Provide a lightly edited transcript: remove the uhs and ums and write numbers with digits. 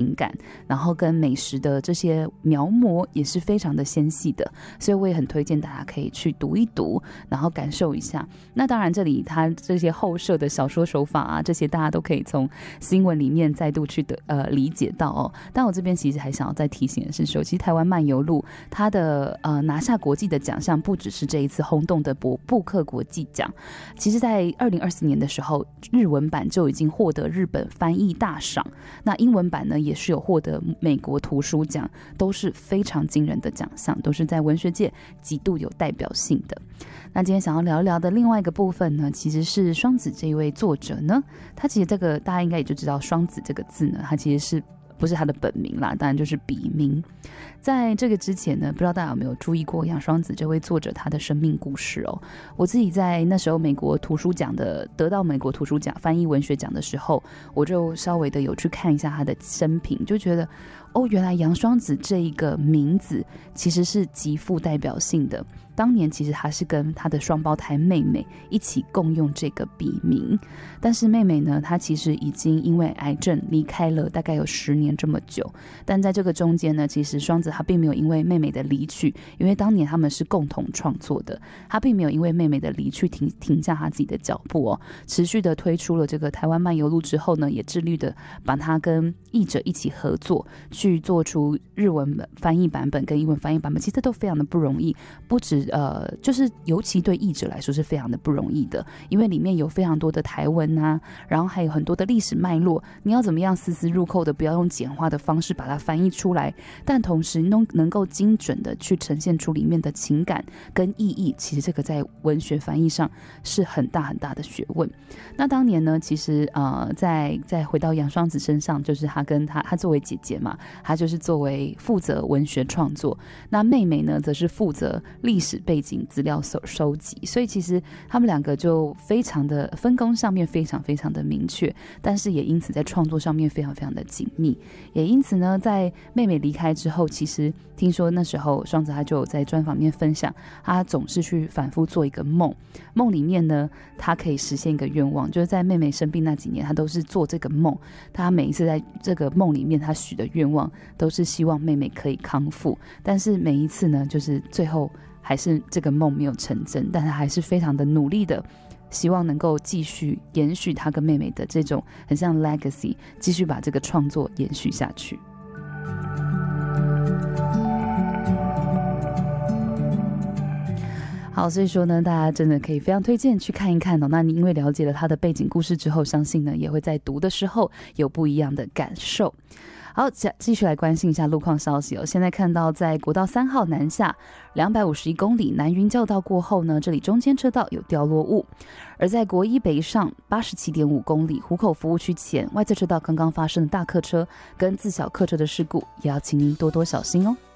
情感，然后跟美食的这些描摹也是非常的纤细的，所以我也很推荐大家可以去读一读，然后感受一下。那当然这里它这些后设的小说手法啊，这些大家都可以从新闻里面再度去理解到哦。但我这边其实还想要再提醒的是说，其实台湾漫游录它的拿下国际的奖项不只是这一次轰动的布克国际奖，其实在2024年的时候，日文版就已经获得日本翻译大赏，那英文版呢也是有获得美国图书奖，都是非常惊人的奖项，都是在文学界极度有代表性的。那今天想要聊一聊的另外一个部分呢，其实是双子这一位作者呢，他其实这个大家应该也就知道双子这个字呢，他其实是不是他的本名啦，当然就是笔名。在这个之前呢，不知道大家有没有注意过杨双子这位作者他的生命故事哦。我自己在那时候美国图书奖得到美国图书奖翻译文学奖的时候，我就稍微的有去看一下他的生平，就觉得原来杨双子这一个名字其实是极富代表性的。当年其实他是跟他的双胞胎妹妹一起共用这个笔名，但是妹妹呢，她其实已经因为癌症离开了大概有10年这么久。但在这个中间呢，其实双子她并没有因为妹妹的离去，因为当年他们是共同创作的，她并没有因为妹妹的离去停下她自己的脚步哦，持续的推出了这个台湾漫游录之后呢，也致力的把它跟译者一起合作，去做出日文翻译版本跟英文翻译版本，其实这都非常的不容易，不止就是尤其对译者来说是非常的不容易的，因为里面有非常多的台文啊，然后还有很多的历史脉络，你要怎么样丝丝入扣的，不要用简化的方式把它翻译出来，但同时能够精准的去呈现出里面的情感跟意义，其实这个在文学翻译上是很大很大的学问。那当年呢，其实再回到杨双子身上，就是他作为姐姐嘛，她就是作为负责文学创作，那妹妹呢则是负责历史背景资料收集，所以其实他们两个就非常的分工上面非常非常的明确，但是也因此在创作上面非常非常的紧密。也因此呢，在妹妹离开之后，其实听说那时候双子他就有在专访面分享，他总是去反复做一个梦里面呢，他可以实现一个愿望，就是在妹妹生病那几年，他都是做这个梦，他每一次在这个梦里面他许的愿望都是希望妹妹可以康复，但是每一次呢，就是最后还是这个梦没有成真，但他还是非常的努力的希望能够继续延续他跟妹妹的这种很像 legacy， 继续把这个创作延续下去。好，所以说呢，大家真的可以非常推荐去看一看哦。那你因为了解了他的背景故事之后，相信呢也会在读的时候有不一样的感受。好，继续来关心一下路况消息哦。现在看到在国道3号南下251公里南云交道过后呢，这里中间车道有掉落物；而在国一北上87.5公里湖口服务区前外侧车道刚刚发生的大客车跟自小客车的事故，也要请您多多小心哦。